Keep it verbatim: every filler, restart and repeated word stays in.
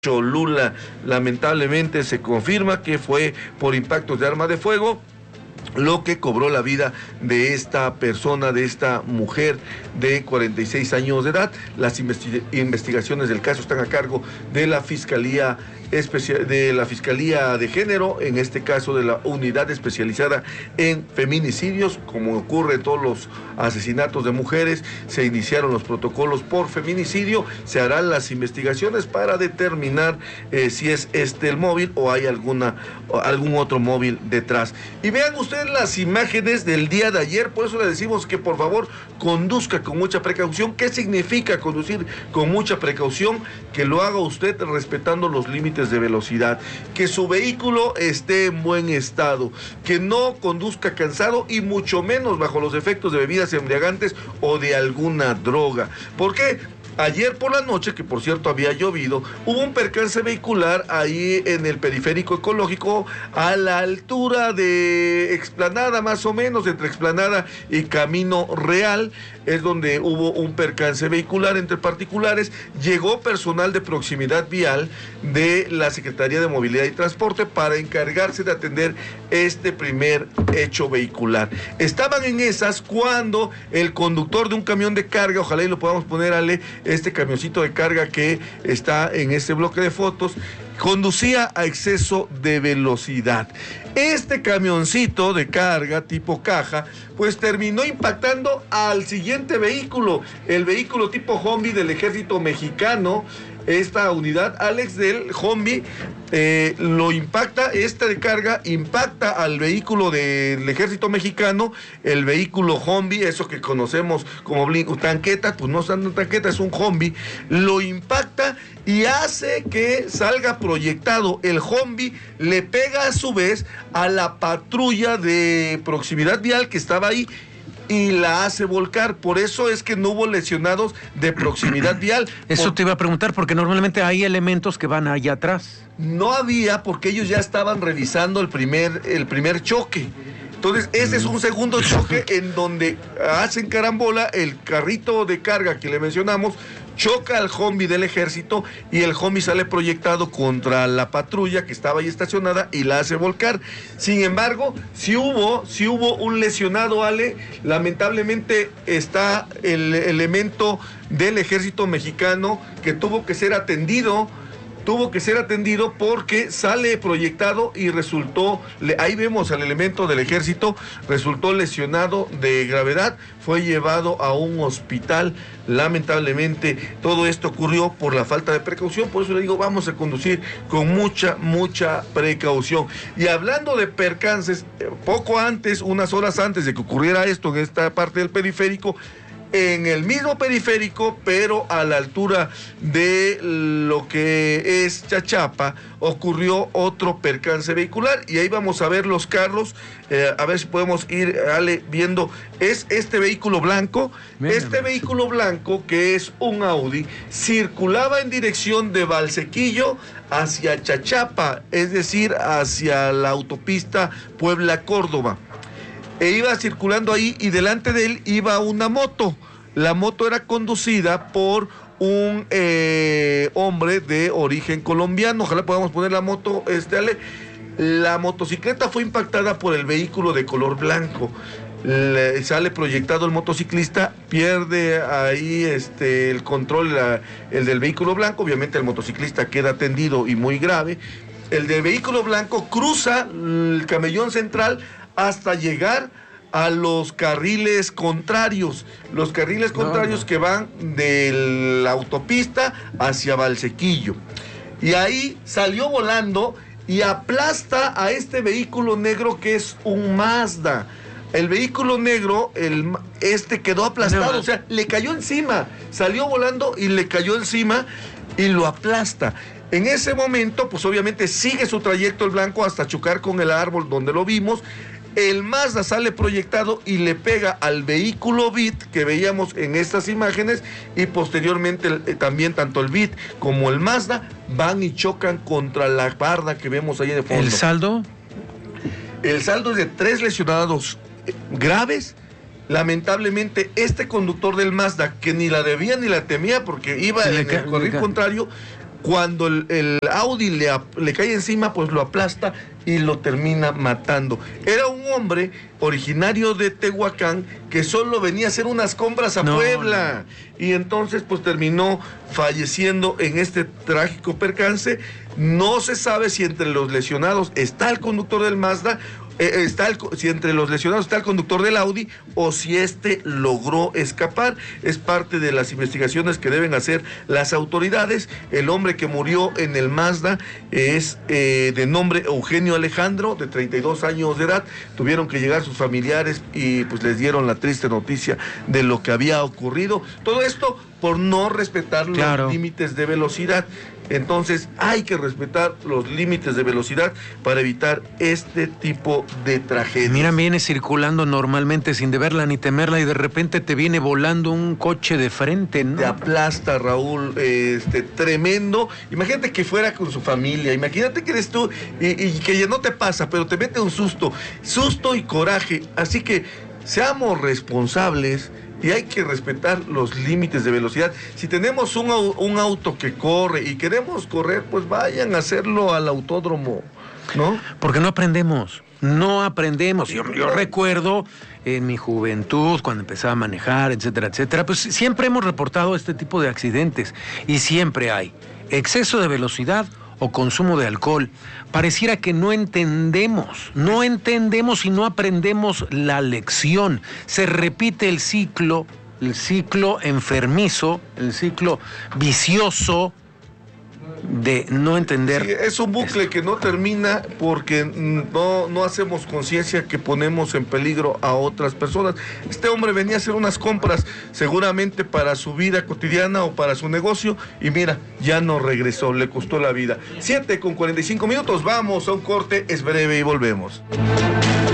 Cholula. Lamentablemente se confirma que fue por impactos de arma de fuego lo que cobró la vida de esta persona, de esta mujer de cuarenta y seis años de edad. Las investi- investigaciones del caso están a cargo de la Fiscalía Especial, de la Fiscalía de Género, en este caso de la Unidad Especializada en Feminicidios. Como ocurre en todos los asesinatos de mujeres, se iniciaron los protocolos por feminicidio, se harán las investigaciones para determinar eh, si es este el móvil o hay alguna algún otro móvil detrás. Y vean ustedes las imágenes del día de ayer, por eso le decimos que por favor conduzca con mucha precaución. ¿Qué significa conducir con mucha precaución? Que lo haga usted respetando los límites de velocidad, que su vehículo esté en buen estado, que no conduzca cansado y mucho menos bajo los efectos de bebidas embriagantes o de alguna droga. ¿Por qué? Ayer por la noche, que por cierto había llovido, hubo un percance vehicular ahí en el periférico ecológico, a la altura de Explanada, más o menos, entre Explanada y Camino Real, es donde hubo un percance vehicular entre particulares. Llegó personal de proximidad vial de la Secretaría de Movilidad y Transporte para encargarse de atender este primer hecho vehicular. Estaban en esas cuando el conductor de un camión de carga, ojalá y lo podamos poner, Ale, este camioncito de carga que está en este bloque de fotos, conducía a exceso de velocidad. Este camioncito de carga tipo caja, pues terminó impactando al siguiente vehículo, el vehículo tipo Humvee del Ejército Mexicano. Esta unidad, Alex, del Humvee, eh, lo impacta, esta de carga, impacta al vehículo del Ejército Mexicano, el vehículo Humvee, eso que conocemos como tanqueta, pues no es una tanqueta, es un Humvee, lo impacta y hace que salga proyectado. El Humvee le pega a su vez a la patrulla de proximidad vial que estaba ahí y la hace volcar. Por eso es que no hubo lesionados de proximidad vial. Eso Por... te iba a preguntar, porque normalmente hay elementos que van allá atrás. No había, porque ellos ya estaban revisando el primer, el primer choque. Entonces, ese es un segundo choque en donde hacen carambola, el carrito de carga que le mencionamos choca al Humvee del ejército y el Humvee sale proyectado contra la patrulla que estaba ahí estacionada y la hace volcar. Sin embargo, si hubo, si hubo un lesionado, Ale, lamentablemente está el elemento del ejército mexicano que tuvo que ser atendido, tuvo que ser atendido porque sale proyectado y resultó, ahí vemos al elemento del ejército, resultó lesionado de gravedad, fue llevado a un hospital. Lamentablemente todo esto ocurrió por la falta de precaución, por eso le digo, vamos a conducir con mucha, mucha precaución. Y hablando de percances, poco antes, unas horas antes de que ocurriera esto en esta parte del periférico, en el mismo periférico, pero a la altura de lo que es Chachapa, ocurrió otro percance vehicular y ahí vamos a ver los carros, eh, a ver si podemos ir, Ale, viendo. Es este vehículo blanco, Bien, este bien. vehículo blanco que es un Audi, circulaba en dirección de Valsequillo hacia Chachapa, es decir, hacia la autopista Puebla-Córdoba. E iba circulando ahí y delante de él iba una moto. La moto era conducida por un eh, hombre de origen colombiano. Ojalá podamos poner la moto, este, Ale. La motocicleta fue impactada por el vehículo de color blanco. Le sale proyectado el motociclista, pierde ahí este, el control, la, el del vehículo blanco. Obviamente el motociclista queda atendido y muy grave. El del vehículo blanco cruza el camellón central hasta llegar a los carriles contrarios, los carriles contrarios no, no. que van de la autopista hacia Valsequillo. Y ahí salió volando y aplasta a este vehículo negro que es un Mazda. El vehículo negro, el, este quedó aplastado, no. o sea, le cayó encima, salió volando y le cayó encima y lo aplasta. En ese momento, pues obviamente sigue su trayecto el blanco hasta chocar con el árbol donde lo vimos. El Mazda sale proyectado y le pega al vehículo Beat que veíamos en estas imágenes y posteriormente eh, también tanto el Beat como el Mazda van y chocan contra la barda que vemos ahí de fondo. ¿El saldo? El saldo es de tres lesionados eh, graves. Lamentablemente este conductor del Mazda, que ni la debía ni la temía porque iba en el carril contrario, Cuando el, el Audi le, le cae encima, pues lo aplasta y lo termina matando. Era un hombre originario de Tehuacán que solo venía a hacer unas compras a no, Puebla. No. Y entonces pues terminó falleciendo en este trágico percance. No se sabe si entre los lesionados está el conductor del Mazda, eh, está el, si entre los lesionados está el conductor del Audi o si este logró escapar. Es parte de las investigaciones que deben hacer las autoridades. El hombre que murió en el Mazda es eh, de nombre Eugenio Alejandro, de treinta y dos años de edad. Tuvieron que llegar sus familiares y pues les dieron la triste noticia de lo que había ocurrido. Todo esto por no respetar los claro. límites de velocidad. Entonces hay que respetar los límites de velocidad para evitar este tipo de tragedias. Mira, vienes circulando normalmente sin deberla ni temerla y de repente te viene volando un coche de frente, ¿no? Te aplasta, Raúl, este, tremendo. Imagínate que fuera con su familia, imagínate que eres tú y, y que ya no te pasa, pero te mete un susto, susto y coraje. Así que seamos responsables. Y hay que respetar los límites de velocidad. Si tenemos un, un auto que corre y queremos correr, pues vayan a hacerlo al autódromo, ¿no? Porque no aprendemos, no aprendemos. Yo, yo recuerdo en mi juventud, cuando empezaba a manejar, etcétera, etcétera, pues siempre hemos reportado este tipo de accidentes. Y siempre hay exceso de velocidad o consumo de alcohol. Pareciera que no entendemos, no entendemos y no aprendemos la lección. Se repite el ciclo, el ciclo enfermizo, el ciclo vicioso de no entender. Sí, es un bucle que no termina porque no, no hacemos conciencia que ponemos en peligro a otras personas. Este hombre venía a hacer unas compras seguramente para su vida cotidiana o para su negocio y mira, ya no regresó, le costó la vida. siete con cuarenta y cinco minutos, vamos a un corte, es breve y volvemos.